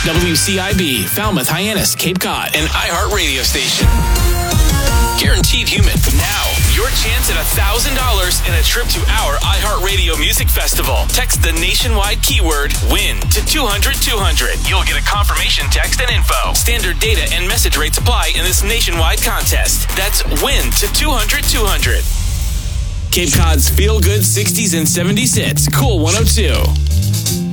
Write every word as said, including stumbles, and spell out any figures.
W C I B, Falmouth, Hyannis, Cape Cod, an iHeart radio station. Guaranteed Human. Now, your chance at one thousand dollars and a trip to our iHeartRadio Music Festival. Text the nationwide keyword WIN to two hundred two hundred. You'll get a confirmation text and info. Standard data and message rates apply in this nationwide contest. That's WIN to two hundred two hundred. Cape Cod's feel-good sixties and seventies hits. Cool one oh two.